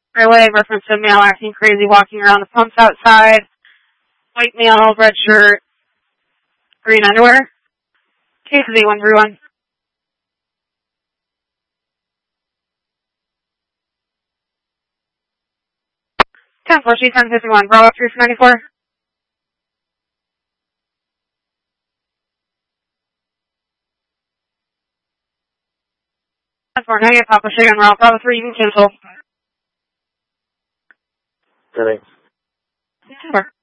Relay, reference to male acting crazy, walking around the pumps outside. White male, red shirt, green underwear. Case is 8131. 10-4, she's 1051. Bravo 3 for 94. That's more negative. Papa Sugar and Ralph. Bravo 3, you can cancel. Correct. 10-4.